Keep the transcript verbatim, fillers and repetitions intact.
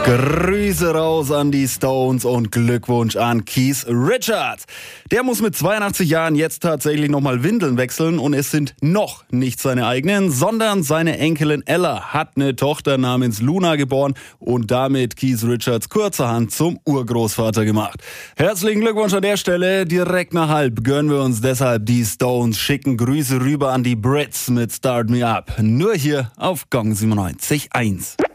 Grüße raus an die Stones und Glückwunsch an Keith Richards. Der muss mit zweiundachtzig Jahren jetzt tatsächlich nochmal Windeln wechseln und es sind noch nicht seine eigenen, sondern seine Enkelin Ella hat eine Tochter namens Luna geboren und damit Keith Richards kurzerhand zum Urgroßvater gemacht. Herzlichen Glückwunsch an der Stelle. Direkt nach halb gönnen wir uns deshalb die Stones, schicken Grüße rüber an die Brits mit Start Me Up. Nur hier auf Gong siebenundneunzig Komma eins.